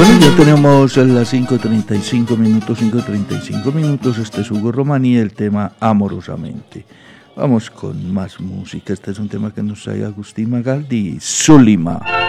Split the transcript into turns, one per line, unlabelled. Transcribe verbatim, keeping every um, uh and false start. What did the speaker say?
Bueno, ya tenemos las cinco treinta y cinco minutos, cinco treinta y cinco minutos, este es Hugo Romani, el tema Amorosamente. Vamos con más música, este es un tema que nos trae Agustín Magaldi, Zulima.